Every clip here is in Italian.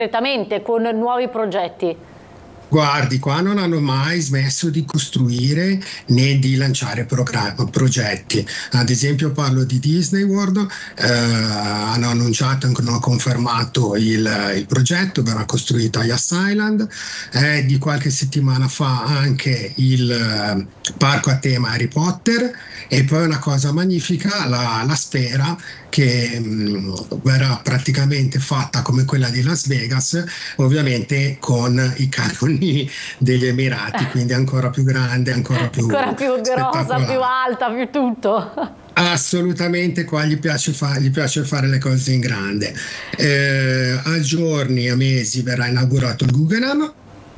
concretamente con nuovi progetti? Guardi, qua non hanno mai smesso di costruire né di lanciare progetti. Ad esempio parlo di Disney World, hanno annunciato e hanno confermato il progetto, verrà costruito a Yas Island. Di qualche settimana fa anche il parco a tema Harry Potter, e poi una cosa magnifica, la Sfera, che verrà praticamente fatta come quella di Las Vegas, ovviamente con i canoni degli Emirati, quindi ancora più grande, ancora più grossa, più alta, più tutto. Assolutamente, qua gli piace fare le cose in grande. A giorni, a mesi verrà inaugurato il Guggenheim,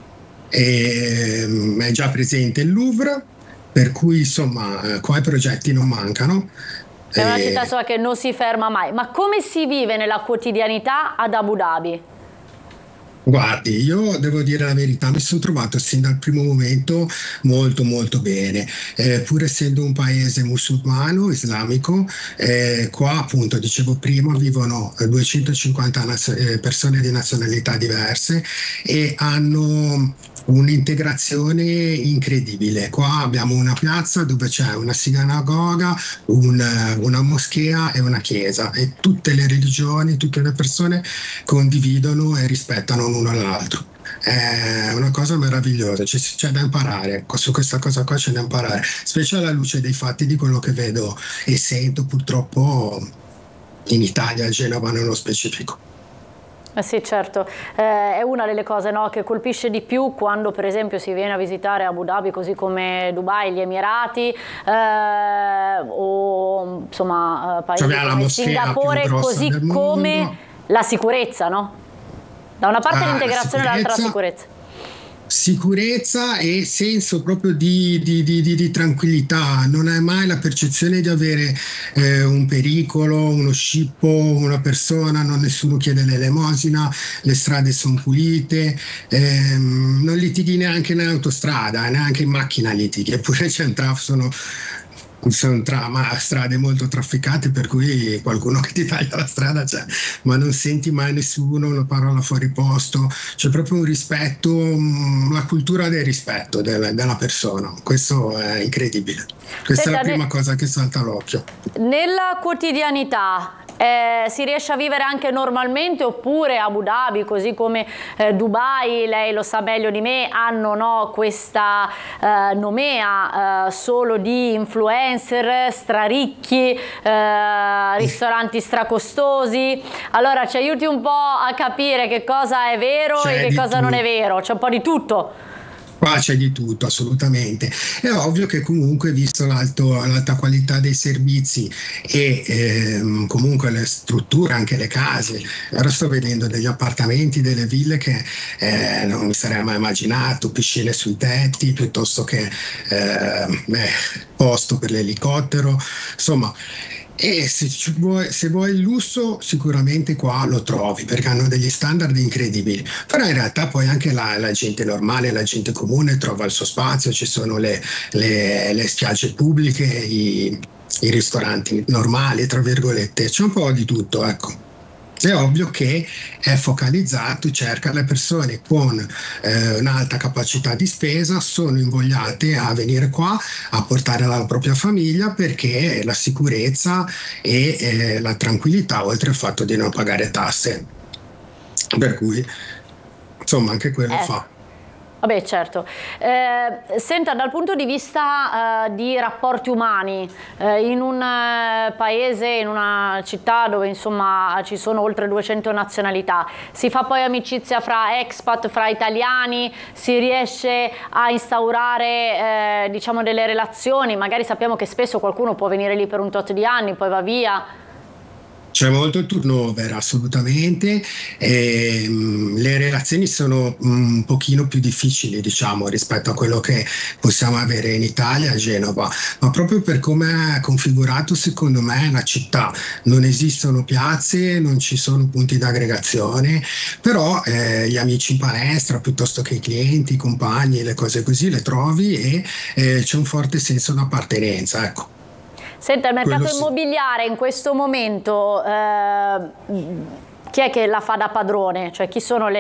è già presente il Louvre, per cui insomma qua i progetti non mancano. È una città che non si ferma mai. Ma come si vive nella quotidianità ad Abu Dhabi? Guardi, io devo dire la verità, mi sono trovato sin dal primo momento molto molto bene, pur essendo un paese musulmano, islamico, qua appunto dicevo prima vivono 250 persone di nazionalità diverse e hanno un'integrazione incredibile. Qua abbiamo una piazza dove c'è una sinagoga, una moschea e una chiesa, e tutte le religioni, tutte le persone condividono e rispettano l'uno all'altro. È una cosa meravigliosa, c'è da imparare, su questa cosa qua c'è da imparare, specie alla luce dei fatti di quello che vedo e sento purtroppo in Italia, a Genova nello specifico. Sì, certo, è una delle cose, no, che colpisce di più quando per esempio si viene a visitare Abu Dhabi, così come Dubai, gli Emirati, o insomma paesi come Singapore, così come la sicurezza, no? Da una parte l'integrazione e dall'altra la sicurezza. Sicurezza e senso proprio di tranquillità, non hai mai la percezione di avere un pericolo, uno scippo, una persona, nessuno chiede l'elemosina, le strade sono pulite, non litighi neanche in autostrada, neanche in macchina litighi, eppure sono strade molto trafficate, per cui qualcuno che ti taglia la strada c'è, ma non senti mai nessuno, una parola fuori posto, c'è proprio un rispetto, la cultura del rispetto della persona, questo è incredibile. Questa è la prima cosa che salta all'occhio. Nella quotidianità si riesce a vivere anche normalmente, oppure Abu Dhabi, così come Dubai, lei lo sa meglio di me, hanno, no, questa nomea solo di influencer straricchi, ristoranti stracostosi? Allora ci aiuti un po' a capire che cosa è vero e che cosa non è vero, c'è un po' di tutto. Qua c'è di tutto, assolutamente. È ovvio che comunque, visto l'alta qualità dei servizi e comunque le strutture, anche le case, ora sto vedendo degli appartamenti, delle ville che non mi sarei mai immaginato, piscine sui tetti, piuttosto che posto per l'elicottero, insomma. E se vuoi il lusso, sicuramente qua lo trovi, perché hanno degli standard incredibili, però in realtà poi anche la gente normale, la gente comune trova il suo spazio, ci sono le spiagge pubbliche, i ristoranti normali, tra virgolette, c'è un po' di tutto, ecco. È ovvio che è focalizzato, cerca le persone con un'alta capacità di spesa, sono invogliate a venire qua a portare la propria famiglia, perché la sicurezza e la tranquillità, oltre al fatto di non pagare tasse, per cui insomma anche quello fa. Vabbè, certo. Senta, dal punto di vista di rapporti umani, in un paese, in una città dove insomma ci sono oltre 200 nazionalità, si fa poi amicizia fra expat, fra italiani, si riesce a instaurare diciamo delle relazioni? Magari sappiamo che spesso qualcuno può venire lì per un tot di anni, poi va via. C'è molto turnover, assolutamente, le relazioni sono un pochino più difficili, diciamo, rispetto a quello che possiamo avere in Italia, a Genova, ma proprio per come è configurato, secondo me, la città. Non esistono piazze, non ci sono punti d'aggregazione, però gli amici in palestra, piuttosto che i clienti, i compagni, le cose così, le trovi e c'è un forte senso d'appartenenza, ecco. Senta, il mercato immobiliare in questo momento chi è che la fa da padrone? Cioè chi sono le